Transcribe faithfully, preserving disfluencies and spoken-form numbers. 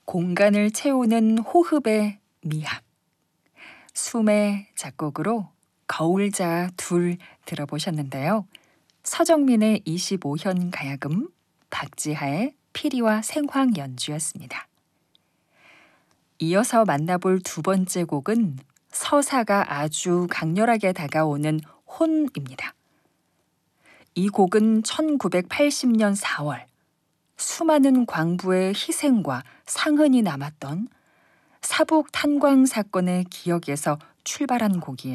공간을 채우는 호흡의 미학. 숨의 작곡으로 거울자 둘 들어보셨는데요. 서정민의 이십오 현 가야금, 박지하의 피리와 생황 연주였습니다. 이어서 만나볼 두 번째 곡은 서사가 아주 강렬하게 다가오는 혼입니다. 이 곡은 천구백팔십 년 사월 수많은 광부의 희생과 상흔이 남았던 사북 탄광 사건의 기억에서 출발한 곡이에요.